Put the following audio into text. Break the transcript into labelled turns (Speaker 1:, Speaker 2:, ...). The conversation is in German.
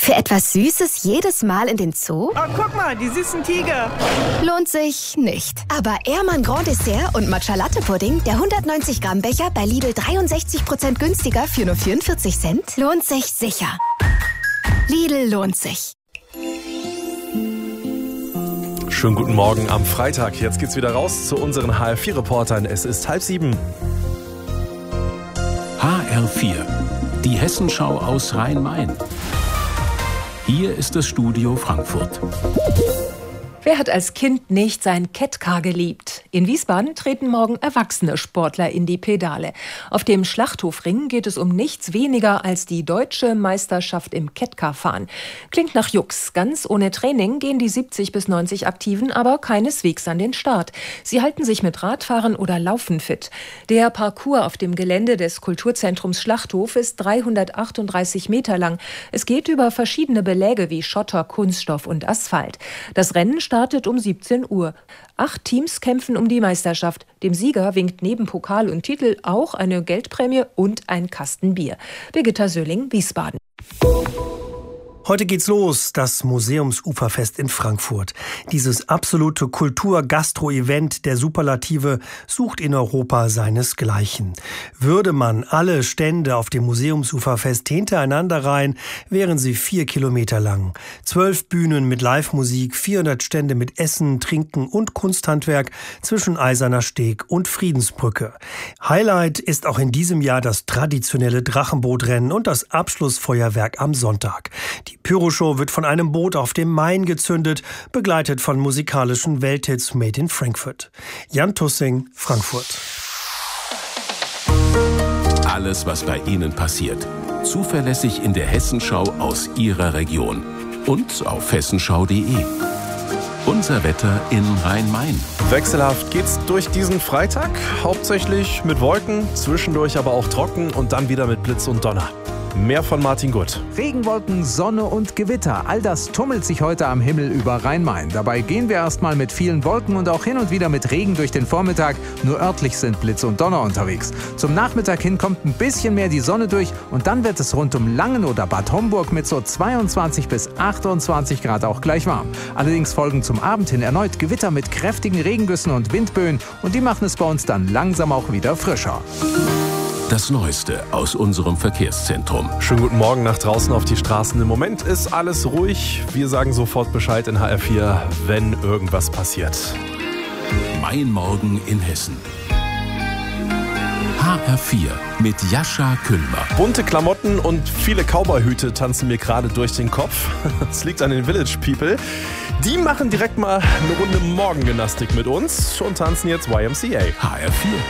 Speaker 1: Für etwas Süßes jedes Mal in den Zoo?
Speaker 2: Oh, guck mal, die süßen Tiger.
Speaker 1: Lohnt sich nicht. Aber Ehrmann Grand Dessert und Matcha Latte Pudding, der 190 Gramm Becher bei Lidl 63% günstiger für nur 44 Cent, lohnt sich sicher. Lidl lohnt sich.
Speaker 3: Schönen guten Morgen am Freitag. Jetzt geht's wieder raus zu unseren HR4-Reportern. Es ist 6:30.
Speaker 4: HR4, die Hessenschau aus Rhein-Main. Hier ist das Studio Frankfurt.
Speaker 5: Wer hat als Kind nicht sein Kettcar geliebt? In Wiesbaden treten morgen erwachsene Sportler in die Pedale. Auf dem Schlachthofring geht es um nichts weniger als die deutsche Meisterschaft im Kettcar-Fahren. Klingt nach Jux. Ganz ohne Training gehen die 70 bis 90 Aktiven aber keineswegs an den Start. Sie halten sich mit Radfahren oder Laufen fit. Der Parcours auf dem Gelände des Kulturzentrums Schlachthof ist 338 Meter lang. Es geht über verschiedene Beläge wie Schotter, Kunststoff und Asphalt. Das Rennen startet um 17 Uhr. 8 Teams kämpfen um die Meisterschaft. Dem Sieger winkt neben Pokal und Titel auch eine Geldprämie und ein Kasten Bier. Birgitta Söhling, Wiesbaden.
Speaker 6: Heute geht's los, das Museumsuferfest in Frankfurt. Dieses absolute Kultur-Gastro-Event der Superlative sucht in Europa seinesgleichen. Würde man alle Stände auf dem Museumsuferfest hintereinander reihen, wären sie 4 Kilometer lang. 12 Bühnen mit Live-Musik, 400 Stände mit Essen, Trinken und Kunsthandwerk zwischen Eiserner Steg und Friedensbrücke. Highlight ist auch in diesem Jahr das traditionelle Drachenbootrennen und das Abschlussfeuerwerk am Sonntag. Die Pyroshow wird von einem Boot auf dem Main gezündet, begleitet von musikalischen Welthits Made in Frankfurt. Jan Tussing, Frankfurt.
Speaker 4: Alles, was bei Ihnen passiert, zuverlässig in der Hessenschau aus Ihrer Region und auf hessenschau.de. Unser Wetter in Rhein-Main.
Speaker 3: Wechselhaft geht's durch diesen Freitag, hauptsächlich mit Wolken, zwischendurch aber auch trocken und dann wieder mit Blitz und Donner. Mehr von Martin Gutt.
Speaker 7: Regenwolken, Sonne und Gewitter. All das tummelt sich heute am Himmel über Rhein-Main. Dabei gehen wir erstmal mit vielen Wolken und auch hin und wieder mit Regen durch den Vormittag. Nur örtlich sind Blitz und Donner unterwegs. Zum Nachmittag hin kommt ein bisschen mehr die Sonne durch und dann wird es rund um Langen oder Bad Homburg mit so 22 bis 28 Grad auch gleich warm. Allerdings folgen zum Abend hin erneut Gewitter mit kräftigen Regengüssen und Windböen und die machen es bei uns dann langsam auch wieder frischer.
Speaker 4: Das Neueste aus unserem Verkehrszentrum.
Speaker 3: Schönen guten Morgen nach draußen auf die Straßen. Im Moment ist alles ruhig. Wir sagen sofort Bescheid in HR4, wenn irgendwas passiert.
Speaker 4: Mein Morgen in Hessen. HR4 mit Jascha Küllmer.
Speaker 3: Bunte Klamotten und viele Cowboyhüte tanzen mir gerade durch den Kopf. Das liegt an den Village People. Die machen direkt mal eine Runde Morgengymnastik mit uns und tanzen jetzt YMCA.
Speaker 4: HR4.